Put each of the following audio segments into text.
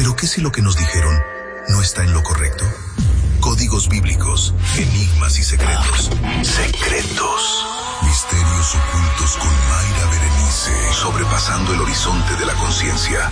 ¿Pero qué si lo que nos dijeron no está en lo correcto? Códigos bíblicos, enigmas y secretos. Secretos. Misterios ocultos con Mayra Berenice. Sobrepasando el horizonte de la conciencia.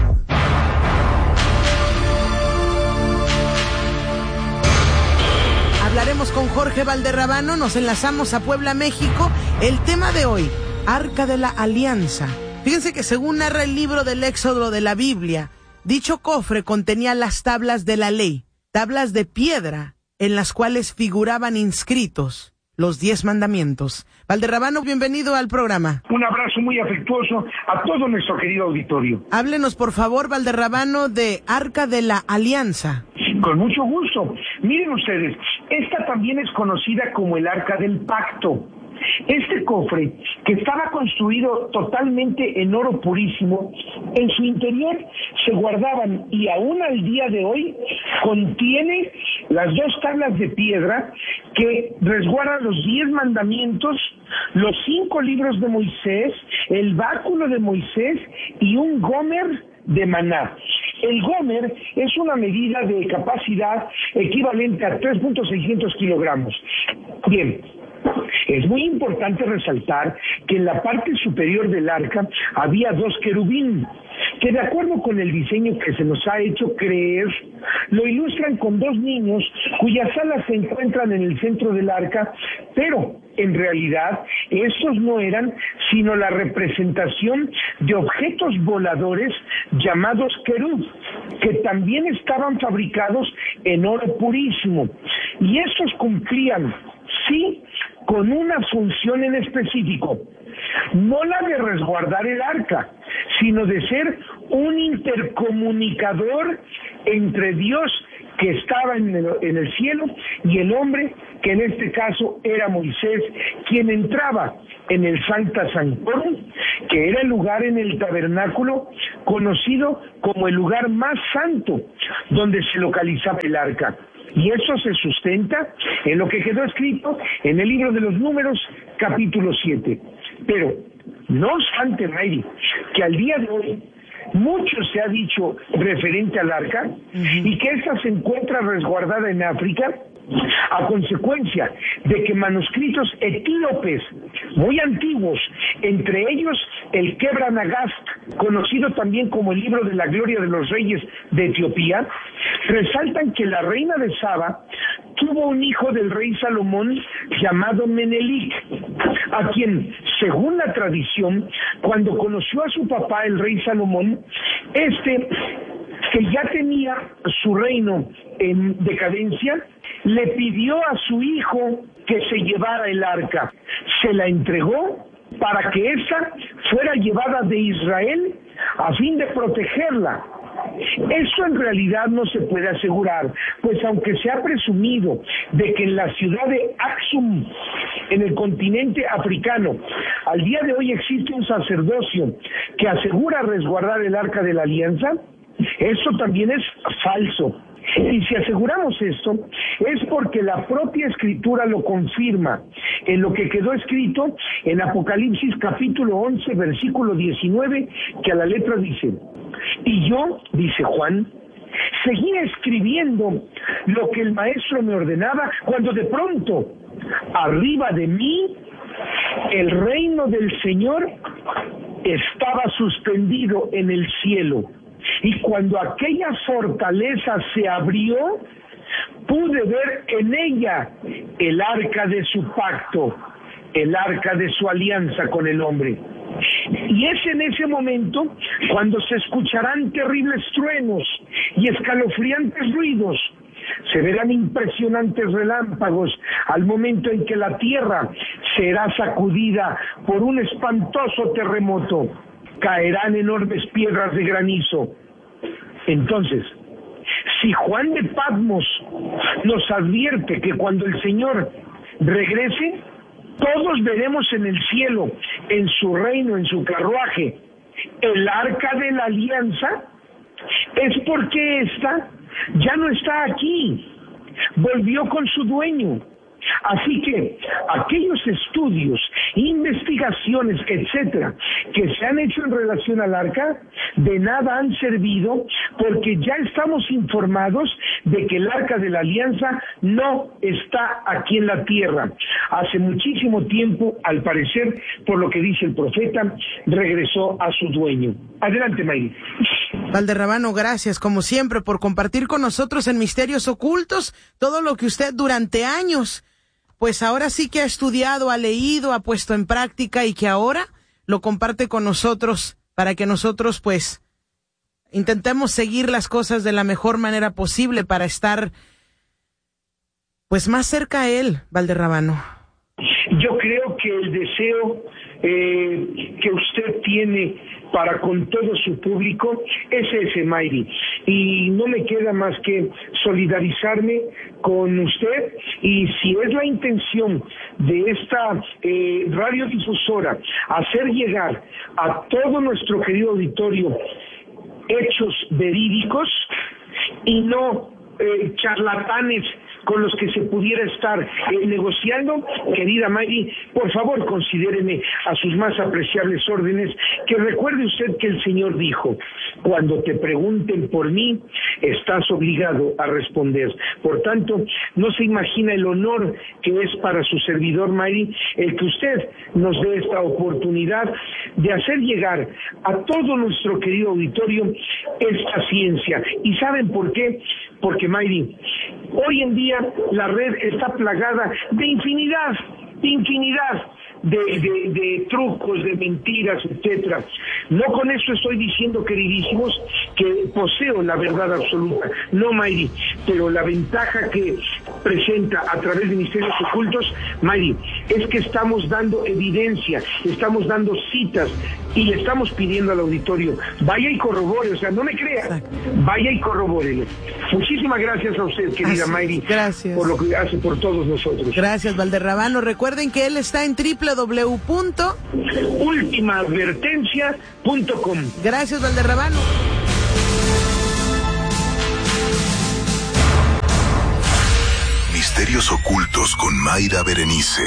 Hablaremos con Jorge Valderrabano, nos enlazamos a Puebla, México. El tema de hoy, Arca de la Alianza. Fíjense que según narra el libro del Éxodo de la Biblia, dicho cofre contenía las tablas de la ley, tablas de piedra en las cuales figuraban inscritos los 10 mandamientos. Valderrabano, bienvenido al programa. Un abrazo muy afectuoso a todo nuestro querido auditorio. Háblenos, por favor, Valderrabano, de Arca de la Alianza. Con mucho gusto. Miren ustedes, esta también es conocida como el Arca del Pacto. Este cofre, que estaba construido totalmente en oro purísimo, en su interior se guardaban, y aún al día de hoy, contiene las 2 tablas de piedra que resguardan los 10 mandamientos, los 5 libros de Moisés, el báculo de Moisés y un gomer de maná. El gomer es una medida de capacidad equivalente a 3.600 kilogramos. Bien, es muy importante resaltar que en la parte superior del arca había 2 querubín, que de acuerdo con el diseño que se nos ha hecho creer, lo ilustran con 2 niños cuyas alas se encuentran en el centro del arca, pero en realidad estos no eran sino la representación de objetos voladores llamados querub, que también estaban fabricados en oro purísimo, y estos cumplían, sí, con una función en específico, no la de resguardar el arca, sino de ser un intercomunicador entre Dios, que estaba en el cielo, y el hombre, que en este caso era Moisés, quien entraba en el Sancta Sanctorum, que era el lugar en el tabernáculo conocido como el lugar más santo, donde se localizaba el arca. Y eso se sustenta en lo que quedó escrito en el libro de los Números, capítulo 7. Pero, no obstante, Mayri, que al día de hoy mucho se ha dicho referente al arca, y que esta se encuentra resguardada en África, a consecuencia de que manuscritos etíopes muy antiguos, entre ellos el Kebra Nagast, conocido también como el libro de la gloria de los reyes de Etiopía, resaltan que la reina de Saba tuvo un hijo del rey Salomón llamado Menelik, a quien, según la tradición, cuando conoció a su papá, el rey Salomón, que ya tenía su reino en decadencia, le pidió a su hijo que se llevara el arca. Se la entregó para que ésta fuera llevada de Israel a fin de protegerla. Esto en realidad no se puede asegurar, pues aunque se ha presumido de que en la ciudad de Aksum, en el continente africano, al día de hoy existe un sacerdocio que asegura resguardar el Arca de la Alianza, esto también es falso. Y si aseguramos esto, es porque la propia Escritura lo confirma en lo que quedó escrito en Apocalipsis capítulo 11, versículo 19, que a la letra dice: y yo, dice Juan, seguía escribiendo lo que el maestro me ordenaba, cuando de pronto, arriba de mí, el reino del Señor estaba suspendido en el cielo. Y cuando aquella fortaleza se abrió, pude ver en ella el arca de su pacto, el arca de su alianza con el hombre. Y es en ese momento cuando se escucharán terribles truenos y escalofriantes ruidos. Se verán impresionantes relámpagos al momento en que la tierra será sacudida por un espantoso terremoto. Caerán enormes piedras de granizo. Entonces, si Juan de Patmos nos advierte que cuando el Señor regrese, todos veremos en el cielo, en su reino, en su carruaje, el arca de la alianza, es porque ésta ya no está aquí, volvió con su dueño. Así que aquellos estudios, investigaciones, etcétera, que se han hecho en relación al arca, de nada han servido, porque ya estamos informados de que el arca de la alianza no está aquí en la tierra. Hace muchísimo tiempo, al parecer, por lo que dice el profeta, regresó a su dueño. Adelante, Mayri. Valderrabano, gracias, como siempre, por compartir con nosotros en Misterios Ocultos todo lo que usted durante años, pues ahora sí que ha estudiado, ha leído, ha puesto en práctica y que ahora lo comparte con nosotros para que nosotros, pues, intentemos seguir las cosas de la mejor manera posible para estar, pues, más cerca a él, Valderrabano. Yo creo que el deseo que usted tiene para con todo su público es ese, Mayri, y no me queda más que solidarizarme con usted, y si es la intención de esta radiodifusora hacer llegar a todo nuestro querido auditorio hechos verídicos y no charlatanes con los que se pudiera estar negociando, querida Mayri, por favor considéreme a sus más apreciables órdenes, que recuerde usted que el Señor dijo, cuando te pregunten por mí, estás obligado a responder. Por tanto, no se imagina el honor que es para su servidor, Mayri, el que usted nos dé esta oportunidad de hacer llegar a todo nuestro querido auditorio esta ciencia. ¿Y saben por qué? Porque, Mayri, hoy en día la red está plagada de infinidad de trucos, de mentiras, etcétera. No con eso estoy diciendo, queridísimos, que poseo la verdad absoluta. No, Mayri, pero la ventaja que presenta a través de Misterios Ocultos, Mayri, es que estamos dando evidencia, estamos dando citas y le estamos pidiendo al auditorio, vaya y corrobore, o sea, no me crea, vaya y corrobórele. Muchísimas gracias a usted, querida Mayri, gracias por lo que hace por todos nosotros. Gracias, Valderrabano. Recuerden que él está en www.ultimaadvertencia.com. Gracias, Valderrabano. Misterios Ocultos con Mayra Berenice.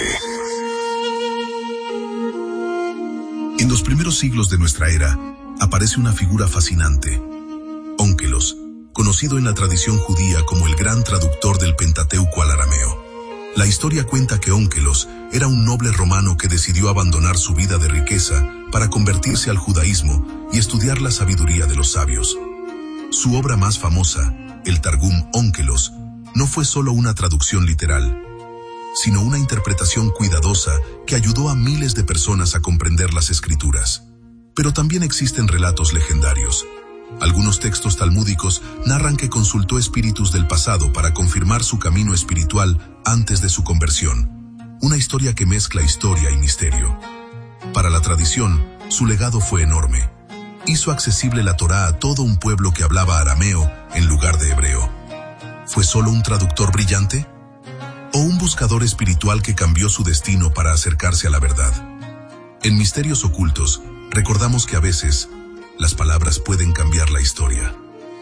En los primeros siglos de nuestra era, aparece una figura fascinante, Ónkelos, conocido en la tradición judía como el gran traductor del Pentateuco al arameo. La historia cuenta que Ónkelos era un noble romano que decidió abandonar su vida de riqueza para convertirse al judaísmo y estudiar la sabiduría de los sabios. Su obra más famosa, el Targum Ónkelos, no fue solo una traducción literal, sino una interpretación cuidadosa que ayudó a miles de personas a comprender las escrituras. Pero también existen relatos legendarios. Algunos textos talmúdicos narran que consultó espíritus del pasado para confirmar su camino espiritual antes de su conversión. Una historia que mezcla historia y misterio. Para la tradición, su legado fue enorme. Hizo accesible la Torá a todo un pueblo que hablaba arameo en lugar de hebreo. ¿Fue solo un traductor brillante? ¿O un buscador espiritual que cambió su destino para acercarse a la verdad? En Misterios Ocultos, recordamos que a veces las palabras pueden cambiar la historia.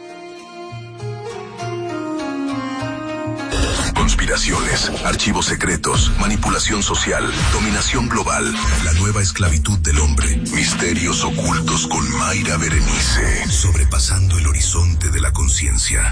Conspiraciones, archivos secretos, manipulación social, dominación global, la nueva esclavitud del hombre. Misterios Ocultos con Mayra Berenice. Sobrepasando el horizonte de la conciencia.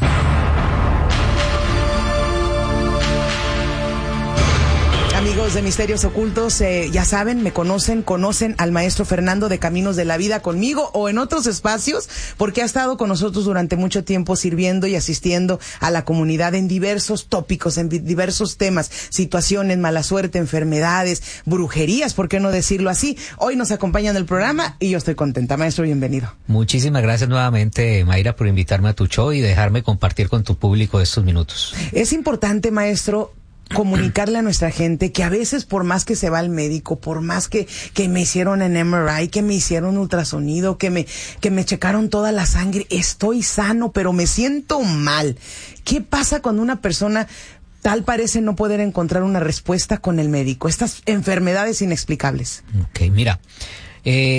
Amigos de Misterios Ocultos, ya saben, me conocen al maestro Fernando de Caminos de la Vida conmigo o en otros espacios, porque ha estado con nosotros durante mucho tiempo sirviendo y asistiendo a la comunidad en diversos tópicos, en diversos temas, situaciones, mala suerte, enfermedades, brujerías, ¿por qué no decirlo así? Hoy nos acompaña en el programa y yo estoy contenta. Maestro, bienvenido. Muchísimas gracias nuevamente, Mayra, por invitarme a tu show y dejarme compartir con tu público estos minutos. Es importante, maestro, comunicarle a nuestra gente que a veces, por más que se va al médico, por más que me hicieron en MRI, que me hicieron ultrasonido, que me checaron toda la sangre, estoy sano, pero me siento mal. ¿Qué pasa cuando una persona tal parece no poder encontrar una respuesta con el médico? Estas enfermedades inexplicables. Ok, mira,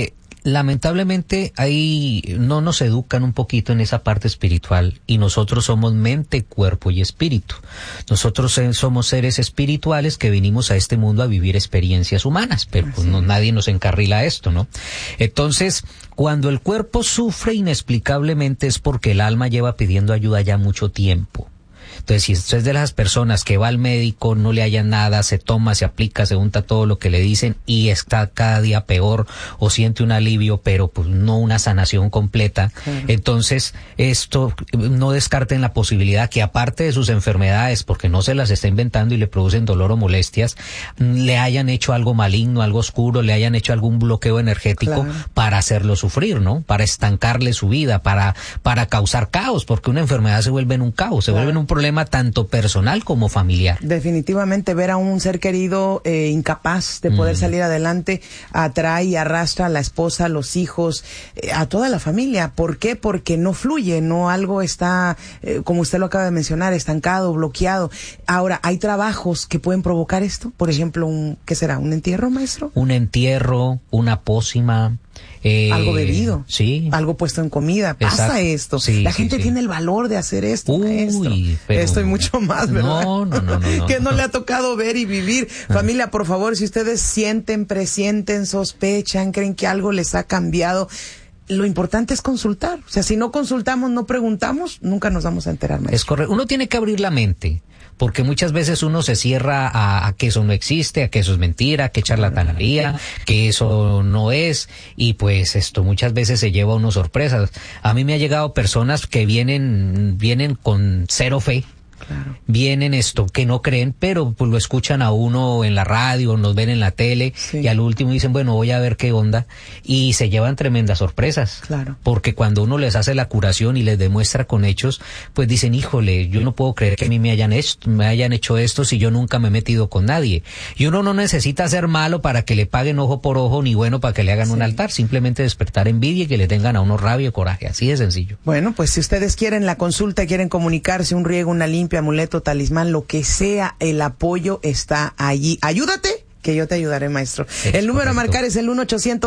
lamentablemente ahí no nos educan un poquito en esa parte espiritual, y nosotros somos mente, cuerpo y espíritu. Nosotros somos seres espirituales que vinimos a este mundo a vivir experiencias humanas, pero pues nadie nos encarrila a esto, ¿no? Entonces, cuando el cuerpo sufre inexplicablemente es porque el alma lleva pidiendo ayuda ya mucho tiempo. Entonces, si usted es de las personas que va al médico, no le haya nada, se toma, se aplica, se unta todo lo que le dicen y está cada día peor, o siente un alivio, pero pues no una sanación completa, entonces esto, no descarten la posibilidad que aparte de sus enfermedades, porque no se las está inventando y le producen dolor o molestias, le hayan hecho algo maligno, algo oscuro, le hayan hecho algún bloqueo energético para hacerlo sufrir, ¿no? Para estancarle su vida, para causar caos, porque una enfermedad se vuelve en un caos, se vuelve en un problema tanto personal como familiar. Definitivamente ver a un ser querido incapaz de poder salir adelante atrae y arrastra a la esposa, a los hijos, a toda la familia. ¿Por qué? Porque no fluye, no, algo está, como usted lo acaba de mencionar, estancado, bloqueado. Ahora, ¿hay trabajos que pueden provocar esto? Por ejemplo, ¿qué será? ¿Un entierro, maestro? Un entierro, una pócima. Algo bebido, sí, algo puesto en comida. Pasa esto. Sí, la gente tiene el valor de hacer esto, maestro. Pero esto y mucho más, ¿verdad? No. Que no le ha tocado ver y vivir. Familia, por favor, si ustedes sienten, presienten, sospechan, creen que algo les ha cambiado, lo importante es consultar. O sea, si no consultamos, no preguntamos, nunca nos vamos a enterar, maestro. Es correcto. Uno tiene que abrir la mente, porque muchas veces uno se cierra a que eso no existe, a que eso es mentira, que charlatanería, que eso no es, y pues esto muchas veces se lleva a uno sorpresas. A mí me ha llegado personas que vienen con cero fe. Claro. Vienen que no creen, pero pues lo escuchan a uno en la radio, nos ven en la tele, y al último dicen, bueno, voy a ver qué onda, y se llevan tremendas sorpresas. Claro. Porque cuando uno les hace la curación y les demuestra con hechos, pues dicen, híjole, yo no puedo creer que a mí me hayan hecho esto si yo nunca me he metido con nadie. Y uno no necesita ser malo para que le paguen ojo por ojo, ni bueno para que le hagan un altar, simplemente despertar envidia y que le tengan a uno rabia o coraje, así de sencillo. Bueno, pues si ustedes quieren la consulta, quieren comunicarse, un riego, una limpia, amuleto, talismán, lo que sea, el apoyo está allí. Ayúdate, que yo te ayudaré, maestro. El número a marcar es el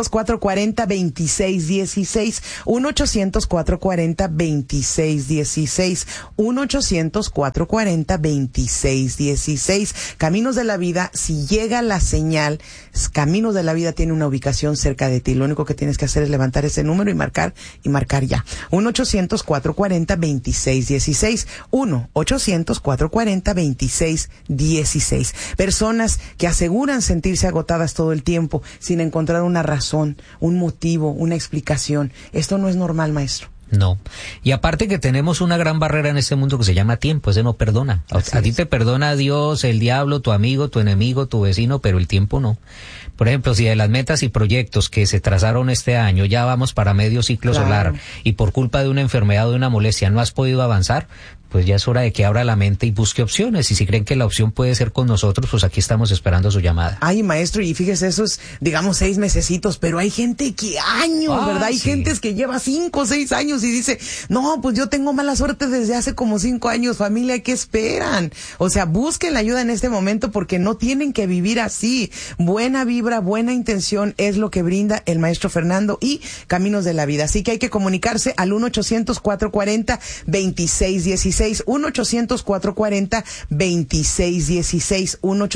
1-800-440-2616, 1-800-440-2616, 1-800-440-2616. Caminos de la Vida, si llega la señal, Caminos de la Vida tiene una ubicación cerca de ti. Lo único que tienes que hacer es levantar ese número y marcar ya. 1-800-440-2616, 1-800-440-2616. Personas que aseguran sentirse agotadas todo el tiempo sin encontrar una razón, un motivo, una explicación. Esto no es normal, maestro. No. Y aparte que tenemos una gran barrera en este mundo que se llama tiempo, ese no perdona. A ti te perdona Dios, el diablo, tu amigo, tu enemigo, tu vecino, pero el tiempo no. Por ejemplo, si de las metas y proyectos que se trazaron este año ya vamos para medio ciclo solar y por culpa de una enfermedad o de una molestia no has podido avanzar, pues ya es hora de que abra la mente y busque opciones. Y si creen que la opción puede ser con nosotros, pues aquí estamos esperando su llamada. Ay, maestro, y fíjese, esos, digamos, 6 mesecitos, pero hay gente que años, ¿verdad? Hay gentes que lleva 5 o 6 años y dice, no, pues yo tengo mala suerte desde hace como 5 años, familia, ¿qué esperan? O sea, busquen la ayuda en este momento porque no tienen que vivir así. Buena vibra, buena intención es lo que brinda el maestro Fernando y Caminos de la Vida. Así que hay que comunicarse al 1-800-440-2616. 1-800-440-2616,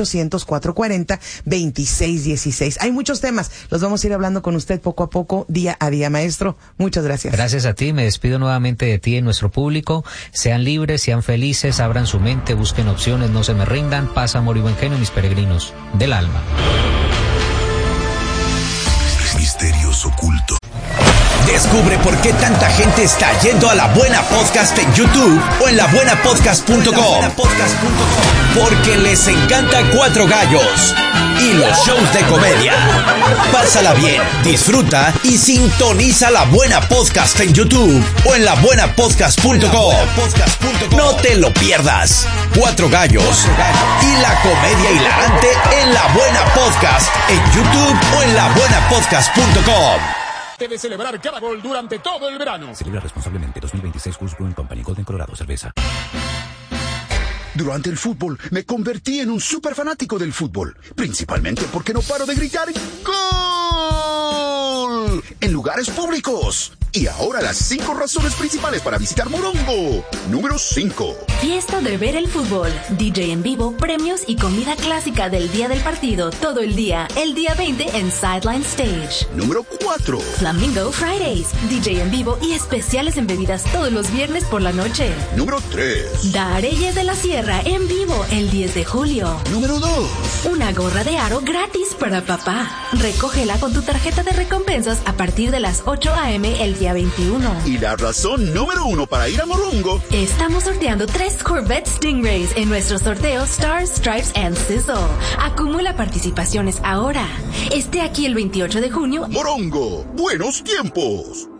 1-800-440-2616. Hay muchos temas, los vamos a ir hablando con usted poco a poco, día a día, maestro. Muchas gracias. Gracias a ti, me despido nuevamente de ti y de nuestro público. Sean libres, sean felices, abran su mente, busquen opciones, no se me rindan. Paz, amor y buen genio, mis peregrinos del alma. Misterios ocultos. Descubre por qué tanta gente está yendo a La Buena Podcast en YouTube o en labuenapodcast.com. Porque les encanta Cuatro Gallos y los shows de comedia. Pásala bien, disfruta y sintoniza La Buena Podcast en YouTube o en labuenapodcast.com. No te lo pierdas. Cuatro Gallos y la comedia hilarante en La Buena Podcast en YouTube o en labuenapodcast.com. Debe celebrar cada gol durante todo el verano. Celebra responsablemente. 2026 Coors Brewing Company, Golden, Colorado, cerveza. Durante el fútbol me convertí en un súper fanático del fútbol, principalmente porque no paro de gritar ¡Gol! en lugares públicos. Y ahora las 5 razones principales para visitar Morongo. Número 5. Fiesta de ver el fútbol, DJ en vivo, premios y comida clásica del día del partido todo el día, el día 20 en Sideline Stage. Número 4. Flamingo Fridays, DJ en vivo y especiales en bebidas todos los viernes por la noche. Número 3. Dareyes de la Sierra en vivo el 10 de julio. Número 2. Una gorra de aro gratis para papá. Recógela con tu tarjeta de recompensas a partir de las 8 a.m. el día 21. Y la razón número 1 para ir a Morongo. Estamos sorteando 3 Corvette Stingrays en nuestro sorteo Stars, Stripes and Sizzle. Acumula participaciones ahora. Esté aquí el 28 de junio. Morongo, buenos tiempos.